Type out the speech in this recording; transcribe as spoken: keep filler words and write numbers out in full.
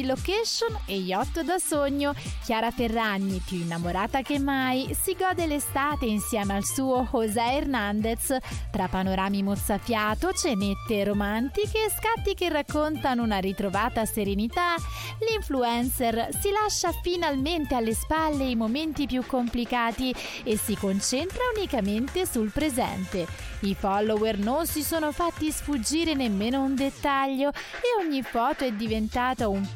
location e yacht da sogno. Chiara Ferragni, più innamorata che mai, si gode l'estate insieme al suo José Hernandez. Tra panorami mozzafiato, cenette romantiche e scatti che raccontano una ritrovata serenità, l'influencer si lascia finalmente alle spalle i momenti più complicati e si concentra unicamente sul presente. I follower non si sono fatti sfuggire nemmeno un dettaglio e ogni foto è diventata un